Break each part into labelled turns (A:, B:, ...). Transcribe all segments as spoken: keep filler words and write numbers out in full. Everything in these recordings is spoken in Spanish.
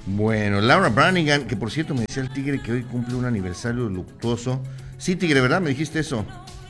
A: Bueno, Laura Branigan, que por cierto me decía el Tigre que hoy cumple un aniversario luctuoso. Sí, Tigre, ¿verdad? Me dijiste eso.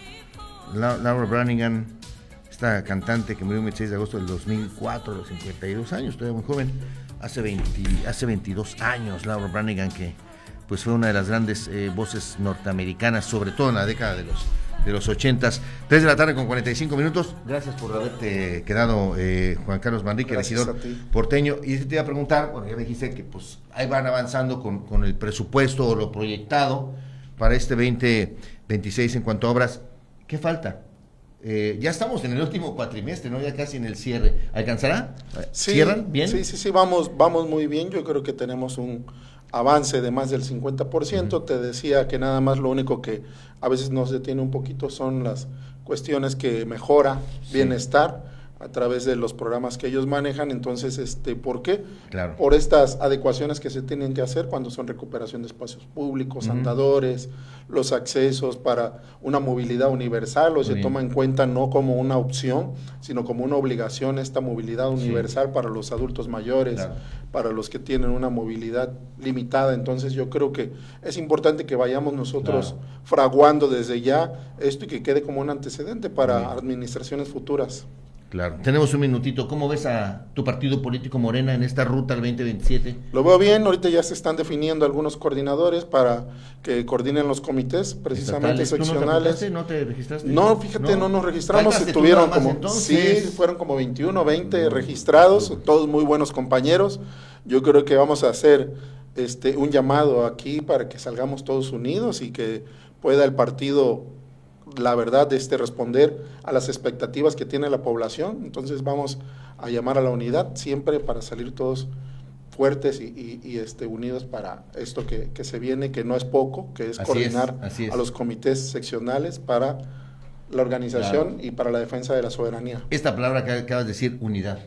A: La, Laura Branigan, esta cantante que murió el veintiséis de agosto del dos mil cuatro, a los cincuenta y dos años, todavía muy joven. Hace, veinte, hace veintidós años, Laura Branigan, que pues fue una de las grandes eh, voces norteamericanas, sobre todo en la década de los de los ochentas. Tres de la tarde con cuarenta y cinco minutos. Gracias por haberte quedado, eh, Juan Carlos Manrique, regidor porteño. Y te iba a preguntar, bueno, ya me dijiste que pues ahí van avanzando con, con el presupuesto o lo proyectado para este veinte veintiséis en cuanto a obras. ¿Qué falta? Eh, ya estamos en el último cuatrimestre, ¿no? Ya casi en el cierre. ¿Alcanzará?
B: Sí,
A: ¿Cierran bien?
B: Sí, sí, sí, vamos, vamos muy bien. Yo creo que tenemos un avance de más del cincuenta por ciento. Uh-huh. Te decía que nada más lo único que a veces nos detiene un poquito son las cuestiones que mejora sí. bienestar a través de los programas que ellos manejan. Entonces, este, ¿por qué?
A: Claro.
B: Por estas adecuaciones que se tienen que hacer cuando son recuperación de espacios públicos, uh-huh. andadores, los accesos para una movilidad universal, o se
A: Bien.
B: toma en cuenta no como una opción, sino como una obligación esta movilidad universal sí. para los adultos mayores, claro. para los que tienen una movilidad limitada. Entonces yo creo que es importante que vayamos nosotros claro. fraguando desde ya esto y que quede como un antecedente para Bien. administraciones futuras.
A: Claro. Tenemos un minutito. ¿Cómo ves a tu partido político Morena en esta ruta al veinte veintisiete?
B: Lo veo bien. Ahorita ya se están definiendo algunos coordinadores para que coordinen los comités, precisamente
A: Estatales.
B: seccionales.
A: ¿Tú no te, ¿No te registraste?
B: No, fíjate, no, no nos registramos. Estuvieron como,
A: entonces?
B: sí, fueron como veintiuno, veinte registrados, todos muy buenos compañeros. Yo creo que vamos a hacer este un llamado aquí para que salgamos todos unidos y que pueda el partido, la verdad, este, responder a las expectativas que tiene la población. Entonces vamos a llamar a la unidad siempre para salir todos fuertes y, y, y este, unidos para esto que, que se viene, que no es poco, que es
A: así
B: coordinar
A: es, así es.
B: a los comités seccionales para la organización claro. y para la defensa de la soberanía.
A: Esta palabra que acabas de decir, unidad,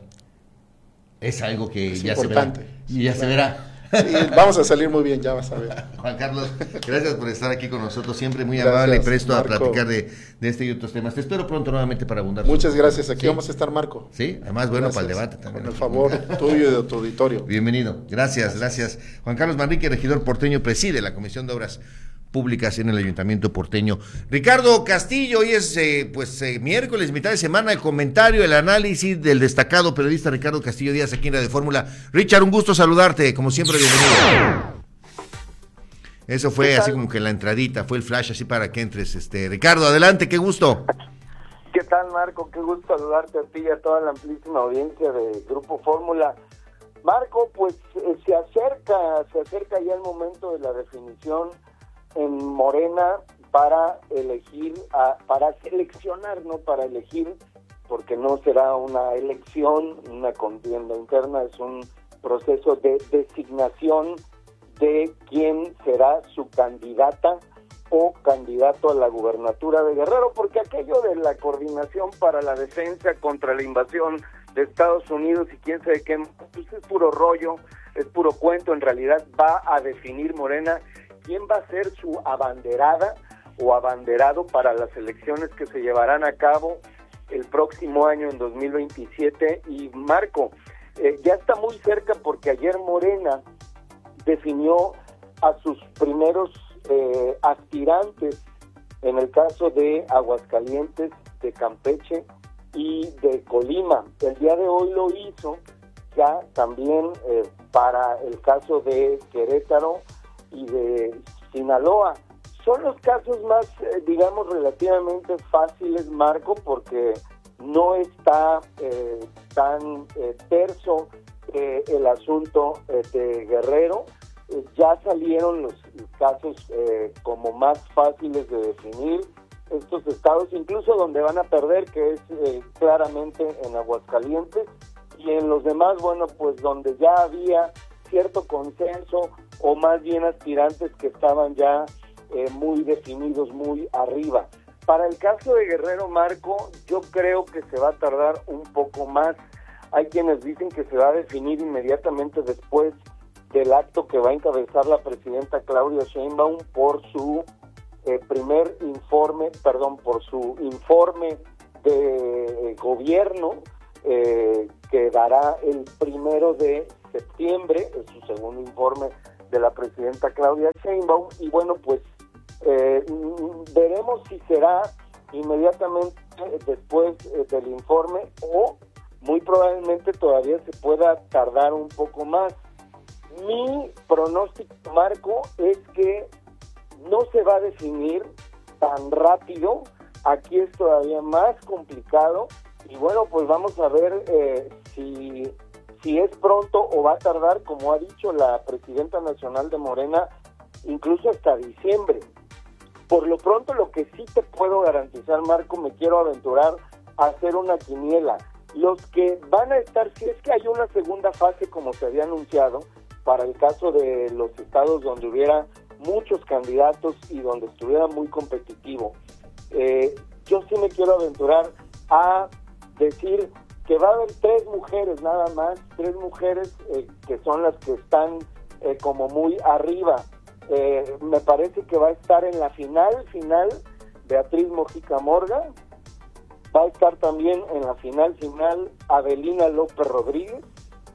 A: es algo que
B: es
A: ya
B: importante.
A: se verá. Y ya claro. se verá.
B: Sí, vamos a salir muy bien, ya vas a ver.
A: Juan Carlos, gracias por estar aquí con nosotros, siempre muy
B: gracias,
A: amable y presto
B: Marco.
A: a platicar de, de este y otros temas. Te espero pronto nuevamente para abundar.
B: Muchas gracias, aquí
A: ¿Sí?
B: vamos a estar, Marco.
A: Sí, además bueno
B: gracias.
A: para el debate también.
B: Con el favor tuyo y de tu auditorio.
A: Bienvenido, gracias, gracias. Juan Carlos Manrique, regidor porteño, preside la Comisión de Obras Públicas en el Ayuntamiento porteño. Ricardo Castillo, hoy es eh, pues eh, miércoles, mitad de semana, el comentario, el análisis del destacado periodista Ricardo Castillo Díaz aquí en Radio Fórmula. Richard, un gusto saludarte, como siempre, bienvenido. Eso fue así como que la entradita, fue el flash así para que entres. este Ricardo, adelante, qué gusto.
C: ¿Qué tal, Marco? Qué gusto saludarte a ti y a toda la amplísima audiencia de Grupo Fórmula. Marco, pues eh, se acerca, se acerca ya el momento de la definición en Morena para elegir, a, para seleccionar, no para elegir, porque no será una elección, una contienda interna, es un proceso de designación de quién será su candidata o candidato a la gubernatura de Guerrero, porque aquello de la coordinación para la defensa contra la invasión de Estados Unidos y quién sabe qué, pues es puro rollo, es puro cuento. En realidad va a definir Morena quién va a ser su abanderada o abanderado para las elecciones que se llevarán a cabo el próximo año, en dos mil veintisiete. Y Marco, eh, ya está muy cerca porque ayer Morena definió a sus primeros eh, aspirantes en el caso de Aguascalientes, de Campeche y de Colima. El día de hoy lo hizo ya también eh, para el caso de Querétaro y de Sinaloa. Son los casos más, eh, digamos, relativamente fáciles, Marco, porque no está eh, tan eh, terso eh, el asunto eh, de Guerrero. Eh, ya salieron los, los casos eh, como más fáciles de definir. Estos estados, incluso donde van a perder, que es eh, claramente en Aguascalientes, y en los demás, bueno, pues donde ya había cierto consenso, o más bien aspirantes que estaban ya eh, muy definidos, muy arriba. Para el caso de Guerrero, Marco, yo creo que se va a tardar un poco más. Hay quienes dicen que se va a definir inmediatamente después del acto que va a encabezar la presidenta Claudia Sheinbaum por su eh, primer informe, perdón, por su informe de eh, gobierno, eh, que dará el primero de septiembre, es su segundo informe de la presidenta Claudia Sheinbaum, y bueno, pues eh, veremos si será inmediatamente después eh, del informe o muy probablemente todavía se pueda tardar un poco más. Mi pronóstico, Marco, es que no se va a definir tan rápido. Aquí es todavía más complicado y bueno, pues vamos a ver eh, si, si es pronto o va a tardar, como ha dicho la presidenta nacional de Morena, incluso hasta diciembre. Por lo pronto, lo que sí te puedo garantizar, Marco, me quiero aventurar a hacer una quiniela. Los que van a estar, si es que hay una segunda fase, como se había anunciado, para el caso de los estados donde hubiera muchos candidatos y donde estuviera muy competitivo, eh, yo sí me quiero aventurar a decir que va a haber tres mujeres nada más, tres mujeres eh, que son las que están eh, como muy arriba. Eh, me parece que va a estar en la final, final, Beatriz Mojica Morga, va a estar también en la final, final, Avelina López Rodríguez,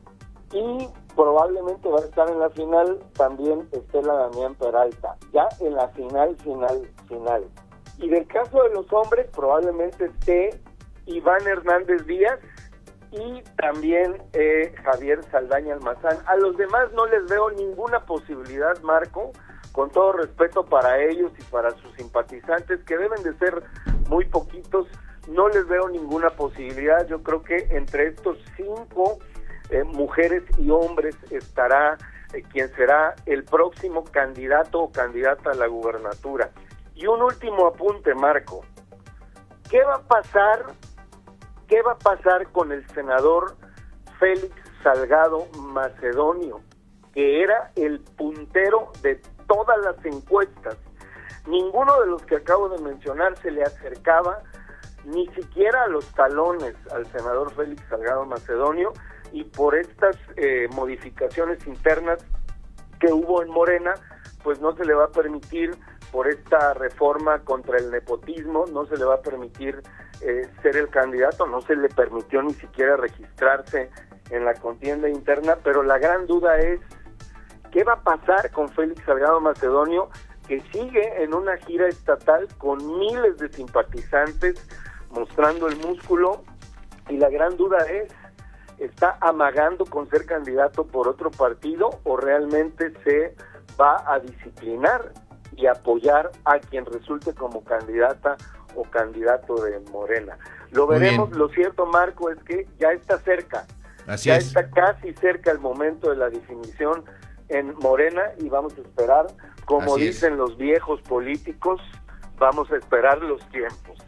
C: y probablemente va a estar en la final también Estela Damián Peralta, ya en la final, final, final. Y del caso de los hombres, probablemente esté Iván Hernández Díaz y también eh, Javier Saldaña Almazán. A los demás no les veo ninguna posibilidad, Marco, con todo respeto para ellos y para sus simpatizantes, que deben de ser muy poquitos, no les veo ninguna posibilidad. Yo creo que entre estos cinco eh, mujeres y hombres estará eh, quien será el próximo candidato o candidata a la gubernatura. Y un último apunte, Marco. ¿Qué va a pasar? ¿Qué va a pasar con el senador Félix Salgado Macedonio, que era el puntero de todas las encuestas? Ninguno de los que acabo de mencionar se le acercaba ni siquiera a los talones al senador Félix Salgado Macedonio, y por estas eh, modificaciones internas que hubo en Morena, pues no se le va a permitir, por esta reforma contra el nepotismo, no se le va a permitir eh, ser el candidato, no se le permitió ni siquiera registrarse en la contienda interna, pero la gran duda es, ¿qué va a pasar con Félix Salgado Macedonio, que sigue en una gira estatal con miles de simpatizantes mostrando el músculo? Y la gran duda es, ¿está amagando con ser candidato por otro partido o realmente se va a disciplinar y apoyar a quien resulte como candidata o candidato de Morena? Lo veremos. Lo cierto, Marco, es que ya está cerca,
A: Así
C: ya
A: es.
C: está casi cerca el momento de la definición en Morena, y vamos a esperar, como
A: Así
C: dicen
A: es.
C: los viejos políticos, vamos a esperar los tiempos.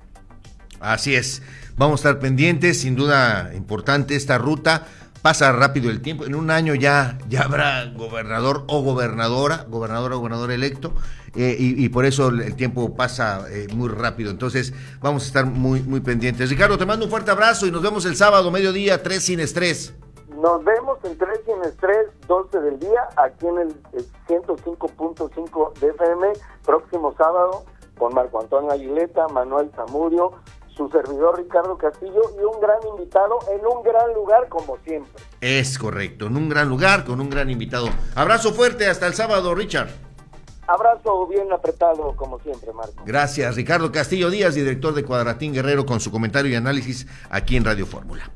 A: Así es, vamos a estar pendientes, sin duda importante esta ruta. Pasa rápido el tiempo, en un año ya, ya habrá gobernador o gobernadora, gobernador o gobernador electo, eh, y, y por eso el tiempo pasa eh, muy rápido. Entonces vamos a estar muy, muy pendientes. Ricardo, te mando un fuerte abrazo y nos vemos el sábado, mediodía, tres sin estrés.
C: Nos vemos en tres sin estrés, doce del día, aquí en el, el ciento cinco punto cinco de F M, próximo sábado, con Marco Antonio Aguileta, Manuel Zamudio, su servidor Ricardo Castillo, y un gran invitado en un gran lugar, como siempre.
A: Es correcto, en un gran lugar, con un gran invitado. Abrazo fuerte, hasta el sábado, Richard.
C: Abrazo bien apretado, como siempre, Marco.
A: Gracias, Ricardo Castillo Díaz, director de Cuadratín Guerrero, con su comentario y análisis aquí en Radio Fórmula.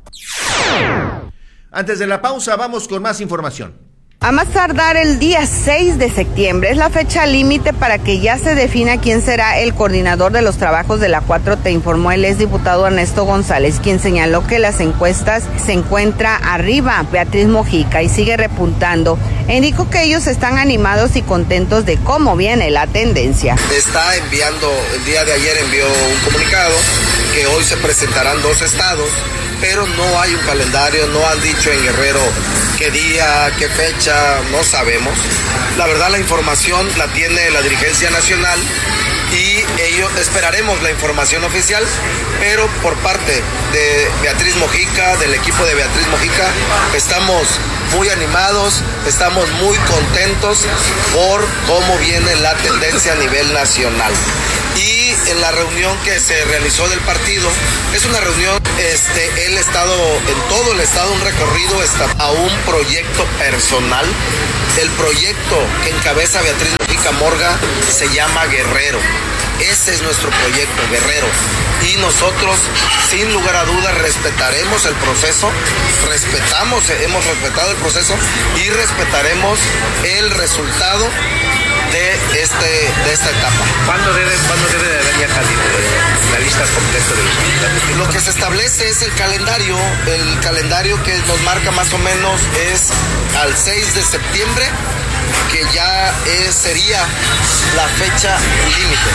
A: Antes de la pausa, vamos con más información.
D: A más tardar el día seis de septiembre es la fecha límite para que ya se defina quién será el coordinador de los trabajos de la cuatro T, informó el exdiputado Ernesto González, quien señaló que las encuestas se encuentra arriba Beatriz Mojica y sigue repuntando. E indicó que ellos están animados y contentos de cómo viene la tendencia.
E: Está enviando, el día de ayer envió un comunicado que hoy se presentarán dos estados, pero no hay un calendario, no han dicho en Guerrero qué día, qué fecha, no sabemos. La verdad, la información la tiene la dirigencia nacional y ellos esperaremos la información oficial, pero por parte de Beatriz Mojica, del equipo de Beatriz Mojica, estamos muy animados, estamos muy contentos por cómo viene la tendencia a nivel nacional. Y en la reunión que se realizó del partido. Es una reunión, este, el estado, en todo el estado, un recorrido está a un proyecto personal. El proyecto que encabeza Beatriz Mujica Morga se llama Guerrero. Ese es nuestro proyecto, Guerrero. Y nosotros, sin lugar a dudas, respetaremos el proceso, respetamos, hemos respetado el proceso y respetaremos el resultado de, este, de esta etapa.
F: ¿Cuándo debe, ¿cuándo debe de haber ya la lista completa de los candidatos?
E: Lo que se establece es el calendario, el calendario que nos marca más o menos es al seis de septiembre, que ya es, sería la fecha límite.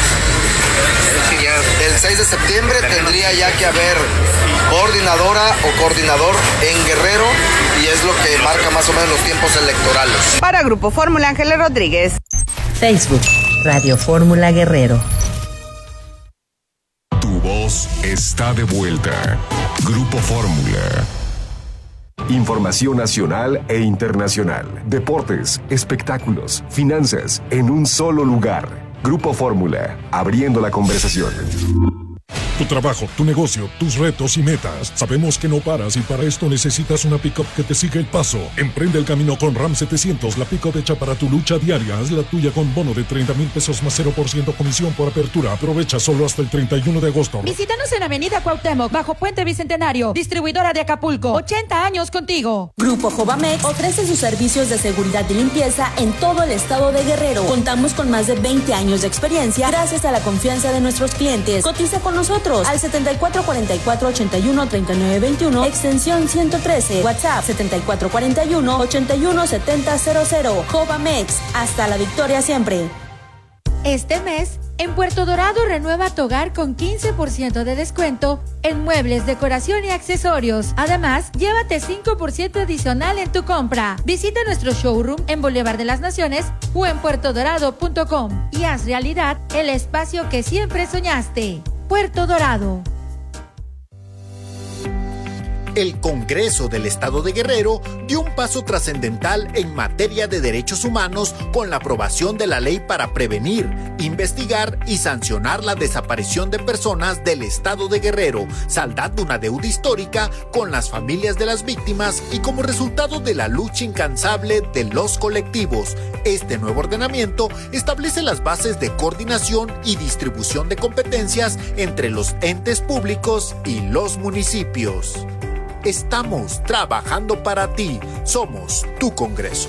E: El seis de septiembre tendría ya que haber coordinadora o coordinador en Guerrero y es lo que marca más o menos los tiempos electorales.
D: Para Grupo Fórmula, Ángeles Rodríguez.
G: Facebook, Radio Fórmula Guerrero.
H: Tu voz está de vuelta. Grupo Fórmula. Información nacional e internacional, deportes, espectáculos, finanzas, en un solo lugar. Grupo Fórmula, abriendo la conversación.
I: Tu trabajo, tu negocio, tus retos y metas. Sabemos que no paras y para esto necesitas una pick-up que te siga el paso. Emprende el camino con Ram setecientos, la pick-up hecha para tu lucha diaria. Haz la tuya con bono de treinta mil pesos más cero por ciento comisión por apertura. Aprovecha solo hasta el treinta y uno de agosto.
J: Visítanos en Avenida Cuauhtémoc, bajo Puente Bicentenario. Distribuidora de Acapulco. ochenta años contigo.
K: Grupo Jovamex ofrece sus servicios de seguridad y limpieza en todo el estado de Guerrero. Contamos con más de veinte años de experiencia gracias a la confianza de nuestros clientes. Cotiza con nosotros al setenta y cuatro cuarenta y cuatro ochenta y uno treinta y nueve veintiuno, extensión ciento trece, WhatsApp setenta y cuatro cuarenta y uno ochenta y uno setenta cero cero. Jovamex, hasta la victoria siempre.
J: Este mes, en Puerto Dorado renueva tu hogar con quince por ciento de descuento en muebles, decoración y accesorios. Además, llévate cinco por ciento adicional en tu compra. Visita nuestro showroom en Boulevard de las Naciones o en puerto dorado punto com y haz realidad el espacio que siempre soñaste. Puerto Dorado.
L: El Congreso del Estado de Guerrero dio un paso trascendental en materia de derechos humanos con la aprobación de la ley para prevenir, investigar y sancionar la desaparición de personas del Estado de Guerrero, saldando una deuda histórica con las familias de las víctimas y como resultado de la lucha incansable de los colectivos. Este nuevo ordenamiento establece las bases de coordinación y distribución de competencias entre los entes públicos y los municipios. Estamos trabajando para ti. Somos tu Congreso.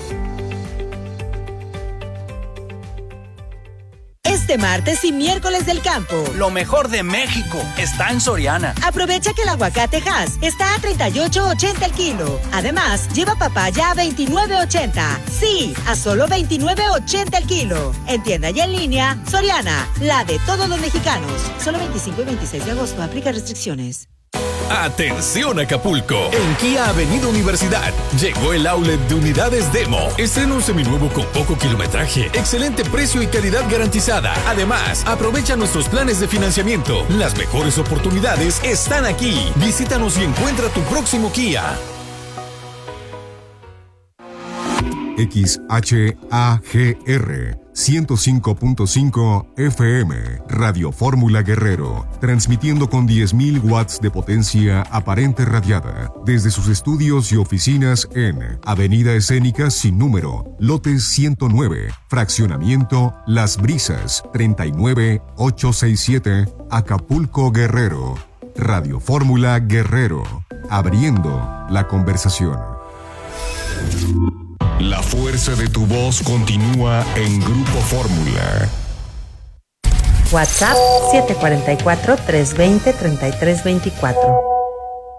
G: Este martes y miércoles del campo.
M: Lo mejor de México está en Soriana.
G: Aprovecha que el aguacate Hass está a treinta y ocho ochenta el kilo. Además, lleva papaya a veintinueve ochenta. Sí, a solo veintinueve ochenta el kilo. En tienda y en línea, Soriana, la de todos los mexicanos. Solo veinticinco y veintiséis de agosto. Aplica restricciones.
N: Atención Acapulco, en Kia Avenida Universidad llegó el outlet de unidades Demo. Estreno seminuevo con poco kilometraje, excelente precio y calidad garantizada. Además, aprovecha nuestros planes de financiamiento. Las mejores oportunidades están aquí. Visítanos y encuentra tu próximo Kia.
H: X H A G R ciento cinco punto cinco F M, Radio Fórmula Guerrero, transmitiendo con diez mil watts de potencia aparente radiada, desde sus estudios y oficinas en Avenida Escénica sin número, lote ciento nueve, fraccionamiento Las Brisas, treinta y nueve ochocientos sesenta y siete, Acapulco, Guerrero. Radio Fórmula Guerrero, abriendo la conversación. La fuerza de tu voz continúa en Grupo Fórmula.
G: WhatsApp siete cuatro cuatro, tres dos cero, tres tres dos cuatro.